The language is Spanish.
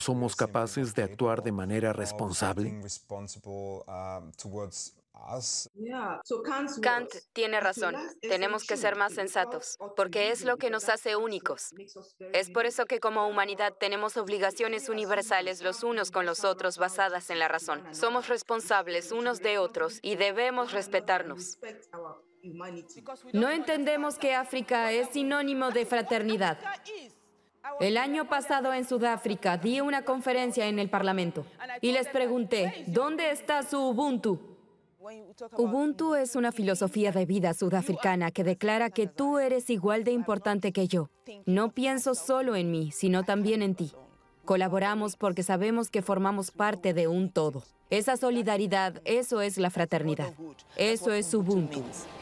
¿Somos capaces de actuar de manera responsable? Kant tiene razón. Tenemos que ser más sensatos, porque es lo que nos hace únicos. Es por eso que como humanidad tenemos obligaciones universales los unos con los otros basadas en la razón. Somos responsables unos de otros y debemos respetarnos. No entendemos que África es sinónimo de fraternidad. El año pasado en Sudáfrica di una conferencia en el Parlamento y les pregunté, ¿dónde está su Ubuntu? Ubuntu es una filosofía de vida sudafricana que declara que tú eres igual de importante que yo. No pienso solo en mí, sino también en ti. Colaboramos porque sabemos que formamos parte de un todo. Esa solidaridad, eso es la fraternidad. Eso es Ubuntu.